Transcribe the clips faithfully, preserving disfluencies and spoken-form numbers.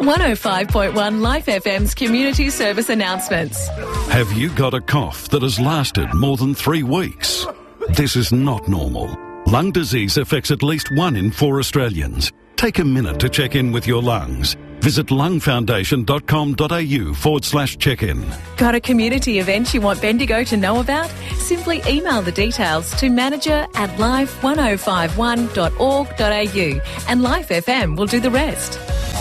one oh five point one Life F M's community service announcements. Have you got a cough that has lasted more than three weeks? This is not normal. Lung disease affects at least one in four Australians. Take a minute to check in with your lungs. Visit lungfoundation.com.au forward slash check-in. Got a community event you want Bendigo to know about? Simply email the details to manager at life one oh five one dot org dot a u and Life F M will do the rest.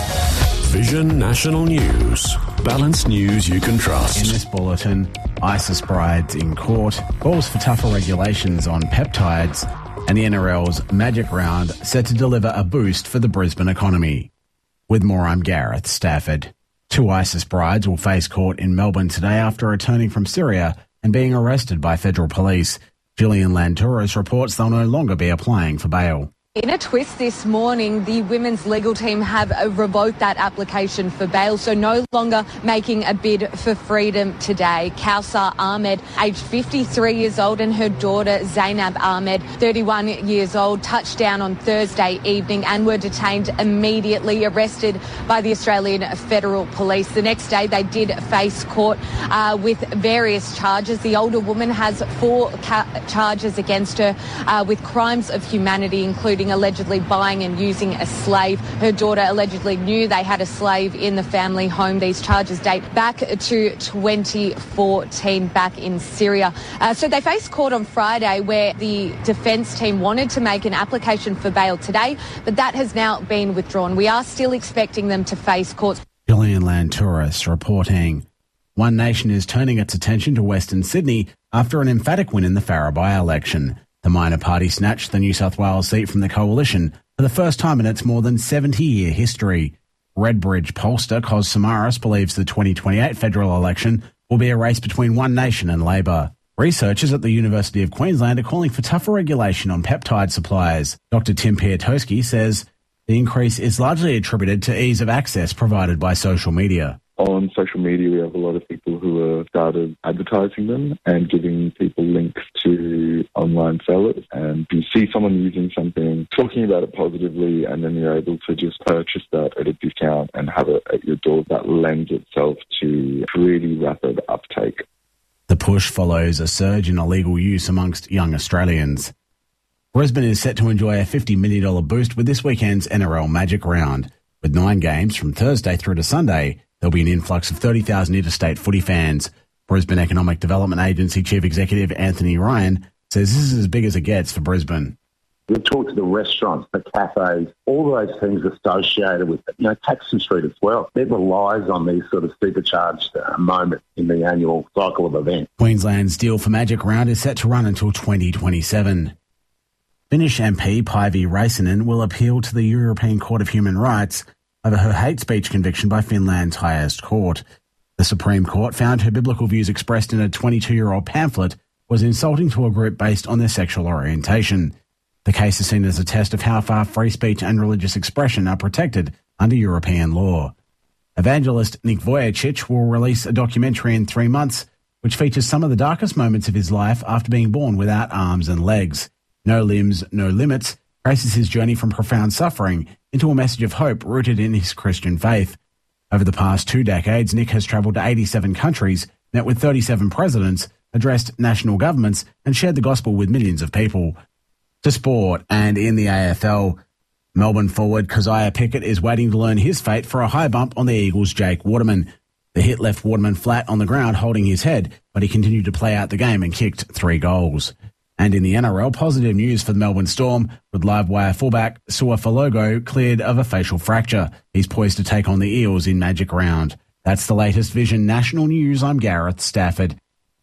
Vision National News. Balanced news you can trust. In this bulletin, ISIS brides in court, calls for tougher regulations on peptides, and the N R L's Magic Round set to deliver a boost for the Brisbane economy. With more, I'm Gareth Stafford. Two ISIS brides will face court in Melbourne today after returning from Syria and being arrested by federal police. Gillian Lantouris reports they'll no longer be applying for bail. In a twist this morning, the women's legal team have revoked that application for bail, so no longer making a bid for freedom today. Kausar Ahmed, aged fifty-three years old, and her daughter Zainab Ahmed, thirty-one years old, touched down on Thursday evening and were detained immediately, arrested by the Australian Federal Police. The next day they did face court uh, with various charges. The older woman has four ca- charges against her uh, with crimes of humanity, including allegedly buying and using a slave. Her daughter allegedly knew they had a slave in the family home. These charges date back to twenty fourteen, back in Syria. Uh, so they faced court on Friday, where the defence team wanted to make an application for bail today, but that has now been withdrawn. We are still expecting them to face court. Gillian Lantouris reporting. One Nation is turning its attention to Western Sydney after an emphatic win in the Farrer by-election. The minor party snatched the New South Wales seat from the Coalition for the first time in its more than seventy-year history. Redbridge pollster Cos Samaras believes the twenty twenty-eight federal election will be a race between One Nation and Labor. Researchers at the University of Queensland are calling for tougher regulation on peptide suppliers. Doctor Tim Piatowski says the increase is largely attributed to ease of access provided by social media. On social media, we have a lot of people who have started advertising them and giving people links to online sellers. And you see someone using something, talking about it positively, and then you're able to just purchase that at a discount and have it at your door. That lends itself to really rapid uptake. The push follows a surge in illegal use amongst young Australians. Brisbane is set to enjoy a fifty million dollars boost with this weekend's N R L Magic Round. With nine games from Thursday through to Sunday, there'll be an influx of thirty thousand interstate footy fans. Brisbane Economic Development Agency Chief Executive Anthony Ryan says this is as big as it gets for Brisbane. We've talked to the restaurants, the cafes, all those things associated with it. You know, Caxton Street as well. It relies on these sort of supercharged uh, moments in the annual cycle of events. Queensland's deal for Magic Round is set to run until twenty twenty-seven. Finnish M P Päivi Räisänen will appeal to the European Court of Human Rights over her hate speech conviction by Finland's highest court. The Supreme Court found her biblical views expressed in a twenty-two-year-old pamphlet was insulting to a group based on their sexual orientation. The case is seen as a test of how far free speech and religious expression are protected under European law. Evangelist Nick Vujicic will release a documentary in three months which features some of the darkest moments of his life after being born without arms and legs. No Limbs, No Limits traces his journey from profound suffering into a message of hope rooted in his Christian faith. Over the past two decades, Nick has travelled to eighty-seven countries, met with thirty-seven presidents, addressed national governments and shared the gospel with millions of people. To sport, and in the A F L, Melbourne forward Keziah Pickett is waiting to learn his fate for a high bump on the Eagles' Jake Waterman. The hit left Waterman flat on the ground holding his head, but he continued to play out the game and kicked three goals. And in the N R L, positive news for the Melbourne Storm, with Livewire fullback Suafalogo cleared of a facial fracture. He's poised to take on the Eels in Magic Round. That's the latest Vision National News. I'm Gareth Stafford.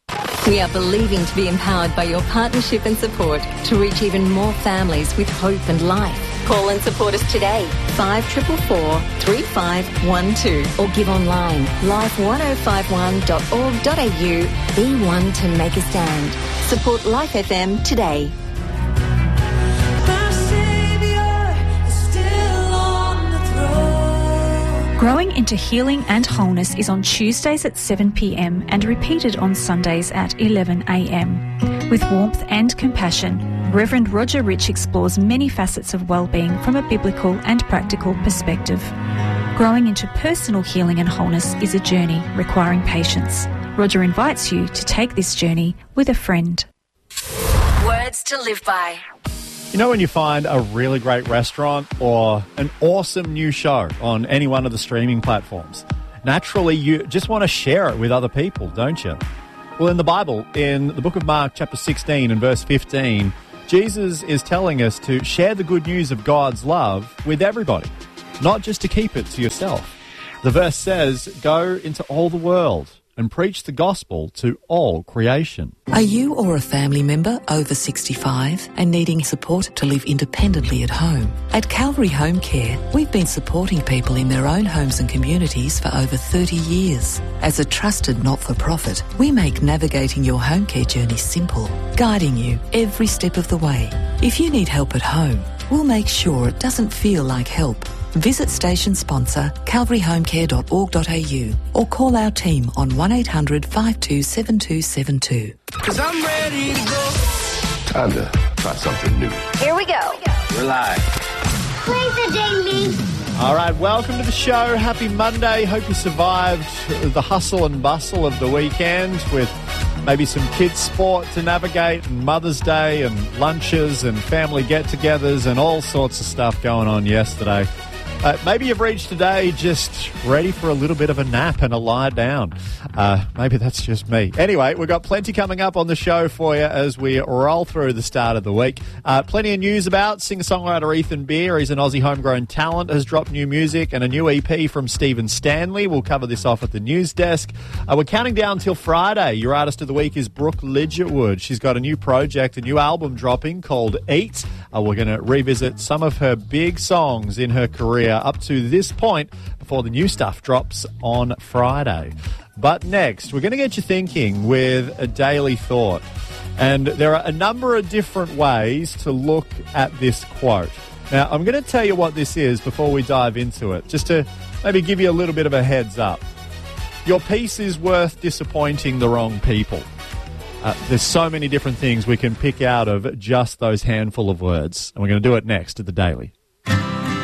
We are believing to be empowered by your partnership and support to reach even more families with hope and life. Call and support us today, five four four four, three five one two, or give online, life one oh five one dot org dot a u. Be one to make a stand. Support Life F M today. Growing into Healing and Wholeness is on Tuesdays at seven p m and repeated on Sundays at eleven a m. With warmth and compassion, Reverend Roger Rich explores many facets of well-being from a biblical and practical perspective. Growing into personal healing and wholeness is a journey requiring patience. Roger invites you to take this journey with a friend. Words to live by. You know when you find a really great restaurant or an awesome new show on any one of the streaming platforms, naturally you just want to share it with other people, don't you? Well, in the Bible, in the book of Mark, chapter sixteen and verse fifteen, Jesus is telling us to share the good news of God's love with everybody, not just to keep it to yourself. The verse says, go into all the world and preach the gospel to all creation. Are you or a family member over sixty-five and needing support to live independently at home? At Calvary Home Care, we've been supporting people in their own homes and communities for over thirty years. As a trusted not-for-profit, we make navigating your home care journey simple, guiding you every step of the way. If you need help at home, we'll make sure it doesn't feel like help. Visit station sponsor calvary home care dot org dot a u or call our team on one eight hundred five two seven two seven two. Cause I'm ready to go. Time to try something new. Here we go. We're live. Play the ding-ding. All right, welcome to the show. Happy Monday. Hope you survived the hustle and bustle of the weekend with maybe some kids' sport to navigate and Mother's Day and lunches and family get-togethers and all sorts of stuff going on yesterday. Uh, maybe you've reached today just ready for a little bit of a nap and a lie down. Uh, maybe that's just me. Anyway, we've got plenty coming up on the show for you as we roll through the start of the week. Uh, plenty of news about singer-songwriter Ethan Beer. He's an Aussie homegrown talent, has dropped new music and a new E P from Stephen Stanley. We'll cover this off at the news desk. Uh, we're counting down till Friday. Your artist of the week is Brooke Lidgerwood. She's got a new project, a new album dropping called Eat. Uh, we're going to revisit some of her big songs in her career up to this point before the new stuff drops on Friday. But next, we're going to get you thinking with a daily thought. And there are a number of different ways to look at this quote. Now, I'm going to tell you what this is before we dive into it, just to maybe give you a little bit of a heads up. Your piece is worth disappointing the wrong people. Uh, there's so many different things we can pick out of just those handful of words. And we're going to do it next at The Daily.